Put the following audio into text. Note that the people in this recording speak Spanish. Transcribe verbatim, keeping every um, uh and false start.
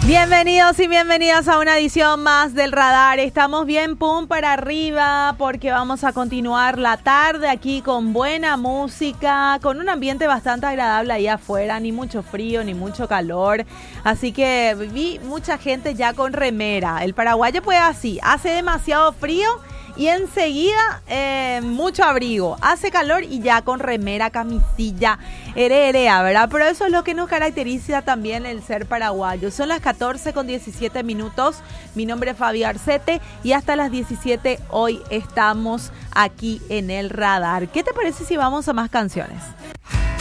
Bienvenidos y bienvenidas a una edición más del Radar. Estamos bien pum para arriba porque vamos a continuar la tarde aquí con buena música, con un ambiente bastante agradable ahí afuera, ni mucho frío ni mucho calor. Así que vi mucha gente ya con remera. El paraguayo pues así, hace demasiado frío y enseguida eh, mucho abrigo, hace calor y ya con remera, camisilla, heredea, ¿verdad? Pero eso es lo que nos caracteriza también el ser paraguayo. Son las catorce con diecisiete minutos, mi nombre es Fabi Arcete y hasta las diecisiete hoy estamos aquí en el Radar. ¿Qué te parece si vamos a más canciones?